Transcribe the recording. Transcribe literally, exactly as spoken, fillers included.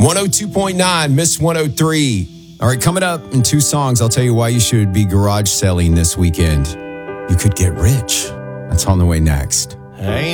one oh two point nine, Miss one oh three. All right, coming up in two songs, I'll tell you why you should be garage selling this weekend. You could get rich. That's on the way next. Ain't